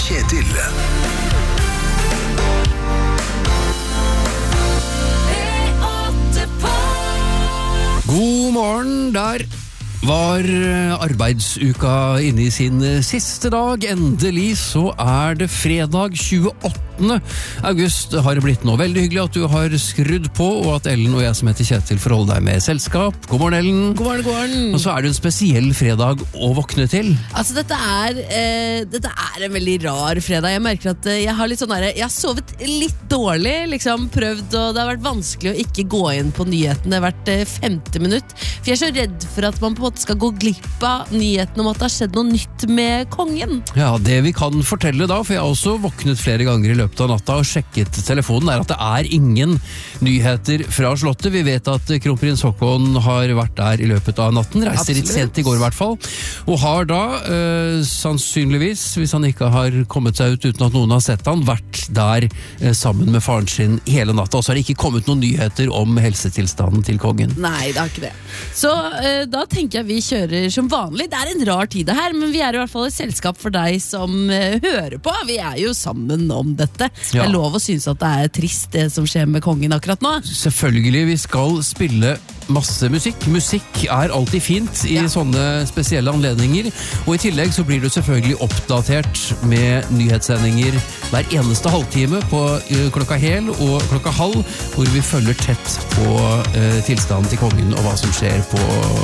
Kjetil. God morgen, der var arbeidsuka inne i sin siste dag. Endelig så det fredag 28. august. Har det blitt nå veldig hyggelig at du har skrudd på, og at Ellen og jeg som heter Kjetil får holde deg med selskap. God morgen, Ellen. God morgen, god morgen. Og så det en spesiell fredag å våkne til. Altså, dette er en veldig rar fredag. Jeg merker at jeg har litt sånn der, jeg har sovet litt dårlig, liksom prøvd, og det har vært vanskelig å ikke gå inn på nyhetene hvert 50 minutt. For jeg så redd for at man på en måte skal gå glipp av nyheten om at det har skjedd noe nytt med kongen. Ja, det vi kan fortelle da, for jeg har også våknet flere ganger i løpet av natta og sjekket telefonen, at det ingen nyheter fra slottet. Vi vet at kronprins Haakon har vært der i løpet av natten, reiste litt sent i går i hvert fall, og har da sannsynligvis, hvis han ikke har kommet seg ut uten at noen har sett han, vært der sammen med faren sin hele natta, og så har det ikke kommet noen nyheter om helsetilstanden til kongen. Nei, det har ikke det. Så da tenker jeg vi kjører som vanlig. Det en rar tid det her, men vi i hvert fall et selskap for deg som hører på. Vi jo sammen om dette. Ja. Det lov å synes at det trist det som skjer med kongen akkurat nå. Selvfølgelig, vi skal spille masse musikk. Musikk alltid fint i sånne spesielle anledninger, og i tillegg så blir du selvfølgelig oppdatert med nyhetssendinger hver eneste halvtime på klokka hel og klokka halv, hvor vi følger tett på tilstanden til kongen og hva som skjer på